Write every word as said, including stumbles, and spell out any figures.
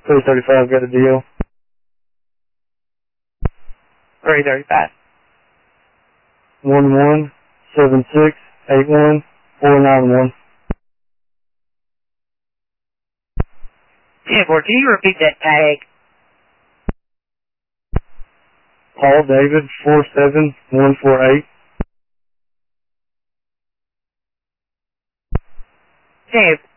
three thirty-five got a deal. three thirty-five. one one seven six eight one four nine one. ten four, can you repeat that tag? Paul David four seven one four eight. ten